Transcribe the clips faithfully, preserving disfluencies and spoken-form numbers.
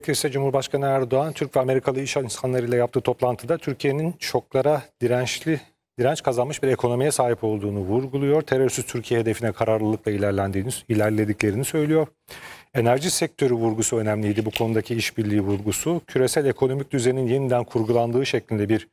Gerekirse Cumhurbaşkanı Erdoğan, Türk ve Amerikalı iş insanlarıyla yaptığı toplantıda Türkiye'nin şoklara dirençli, direnç kazanmış bir ekonomiye sahip olduğunu vurguluyor. Terörsüz Türkiye hedefine kararlılıkla ilerlendiğini, ilerlediklerini söylüyor. Enerji sektörü vurgusu önemliydi. Bu konudaki işbirliği vurgusu, küresel ekonomik düzenin yeniden kurgulandığı şeklinde bir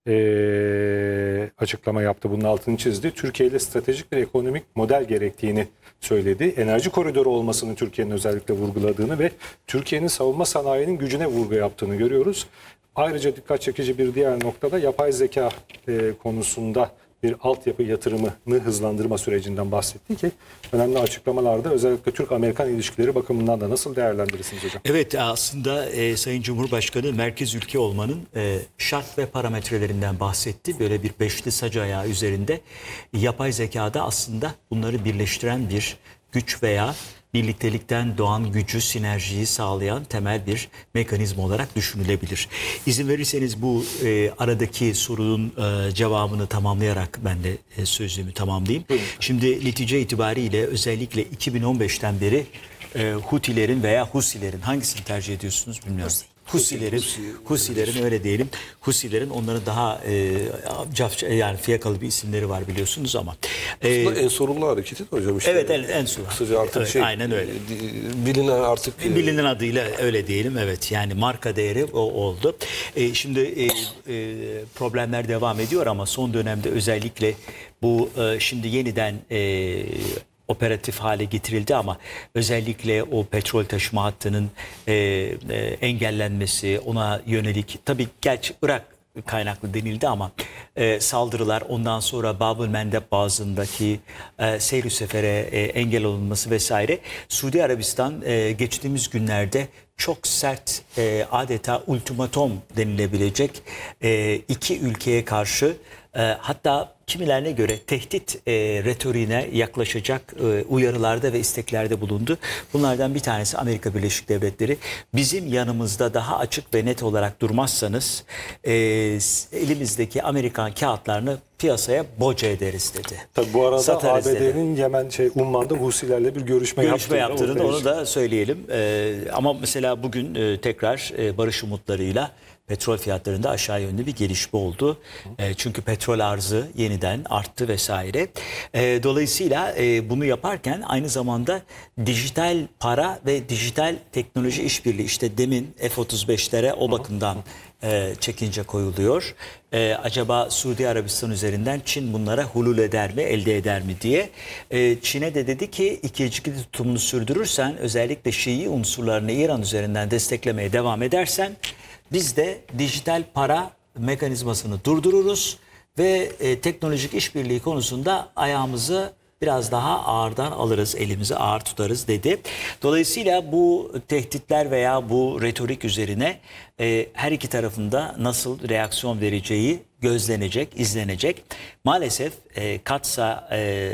e, açıklama yaptı. Bunun altını çizdi. Türkiye ile stratejik bir ekonomik model gerektiğini söyledi. Enerji koridoru olmasını Türkiye'nin özellikle vurguladığını ve Türkiye'nin savunma sanayinin gücüne vurgu yaptığını görüyoruz. Ayrıca dikkat çekici bir diğer noktada yapay zeka e, konusunda bir altyapı yatırımını hızlandırma sürecinden bahsetti ki önemli açıklamalarda özellikle Türk-Amerikan ilişkileri bakımından da nasıl değerlendirirsiniz hocam? Evet, aslında e, Sayın Cumhurbaşkanı merkez ülke olmanın e, şart ve parametrelerinden bahsetti. Böyle bir beşli sac ayağı üzerinde yapay zekada aslında bunları birleştiren bir güç veya birliktelikten doğan gücü, sinerjiyi sağlayan temel bir mekanizma olarak düşünülebilir. İzin verirseniz bu e, aradaki sorunun e, cevabını tamamlayarak ben de e, sözümü tamamlayayım. Buyurun. Şimdi netice itibariyle özellikle iki bin on beşten beri e, Hutilerin veya Husilerin hangisini tercih ediyorsunuz bilmiyorum. Husi. Husilerin, Husilerin öyle diyelim. Husilerin onların daha e, caf, yani fiyakalı bir isimleri var biliyorsunuz ama. E, Aslında en sorumlu hareketi de hocam işte. Evet, en, en sorumlu. Kısaca artık evet, şey. Aynen öyle. Bilinen artık. Bilinen adıyla öyle diyelim, evet. Yani marka değeri o oldu. E, şimdi e, e, problemler devam ediyor ama son dönemde özellikle bu e, şimdi yeniden e, operatif hale getirildi ama özellikle o petrol taşıma hattının e, e, engellenmesi, ona yönelik tabii gerçi Irak kaynaklı denildi ama e, saldırılar, ondan sonra Bab-ül Mendeb Boğazı'ndaki e, seyir sefere e, engel olunması vesaire. Suudi Arabistan e, geçtiğimiz günlerde çok sert e, adeta ultimatom denilebilecek e, iki ülkeye karşı e, hatta kimilerine göre tehdit e, retoriğine yaklaşacak e, uyarılarda ve isteklerde bulundu. Bunlardan bir tanesi Amerika Birleşik Devletleri. Bizim yanımızda daha açık ve net olarak durmazsanız e, elimizdeki Amerikan kağıtlarını piyasaya boca ederiz dedi. Tabii bu arada Satarız A B D'nin Yemen şey Umman'da Husilerle bir görüşme, görüşme yaptığını, yaptığını onu da söyleyelim. E, ama mesela bugün e, tekrar e, barış umutlarıyla petrol fiyatlarında aşağı yönlü bir gelişme oldu. E, çünkü petrol arzı yeniden arttı vesaire. E, dolayısıyla e, bunu yaparken aynı zamanda dijital para ve dijital teknoloji işbirliği, işte demin F otuz beşlere o bakımdan e, çekince koyuluyor. E, acaba Suudi Arabistan üzerinden Çin bunlara hulul eder mi, elde eder mi diye. E, Çin'e de dedi ki ikinci tutumunu sürdürürsen, özellikle Şii unsurlarını İran üzerinden desteklemeye devam edersen, biz de dijital para mekanizmasını durdururuz ve e, teknolojik işbirliği konusunda ayağımızı biraz daha ağırdan alırız, elimizi ağır tutarız dedi. Dolayısıyla bu tehditler veya bu retorik üzerine e, her iki tarafında nasıl reaksiyon vereceği gözlenecek, izlenecek. Maalesef e, Katsa e,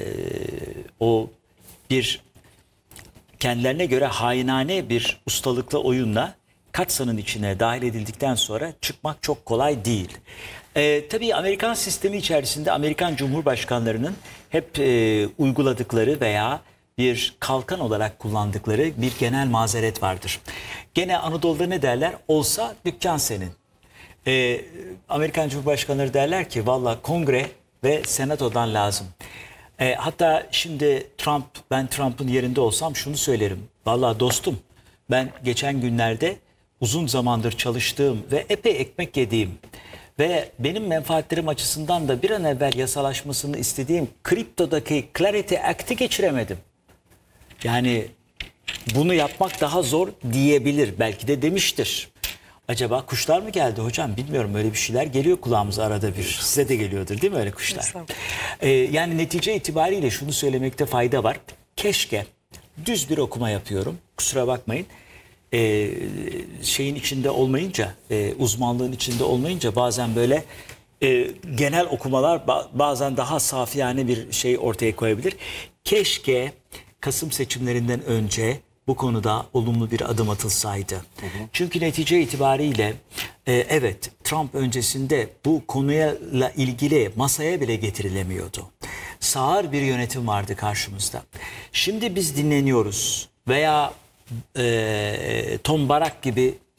o bir kendilerine göre hainane bir ustalıkla oyunla Katsa'nın içine dahil edildikten sonra çıkmak çok kolay değil. Ee, tabii Amerikan sistemi içerisinde Amerikan Cumhurbaşkanlarının hep e, uyguladıkları veya bir kalkan olarak kullandıkları bir genel mazeret vardır. Gene Anadolu'da ne derler? Olsa dükkan senin. Ee, Amerikan Cumhurbaşkanları derler ki valla kongre ve senatodan lazım. Ee, hatta şimdi Trump, ben Trump'ın yerinde olsam şunu söylerim. Valla dostum, ben geçen günlerde uzun zamandır çalıştığım ve epey ekmek yediğim ve benim menfaatlerim açısından da bir an evvel yasalaşmasını istediğim kriptodaki Clarity Act'i geçiremedim. Yani bunu yapmak daha zor diyebilir. Belki de demiştir. Acaba kuşlar mı geldi hocam? Bilmiyorum, öyle bir şeyler geliyor kulağımıza arada bir. Size de geliyordur değil mi öyle kuşlar? Ee, yani netice itibariyle şunu söylemekte fayda var. Keşke, düz bir okuma yapıyorum, kusura bakmayın. Ee, şeyin içinde olmayınca, e, uzmanlığın içinde olmayınca bazen böyle e, genel okumalar bazen daha safiyane bir şey ortaya koyabilir. Keşke Kasım seçimlerinden önce bu konuda olumlu bir adım atılsaydı. Hı hı. Çünkü netice itibariyle e, evet, Trump öncesinde bu konuyla ilgili masaya bile getirilemiyordu. Sağır bir yönetim vardı karşımızda. Şimdi biz dinleniyoruz veya e, Tom Barak gibi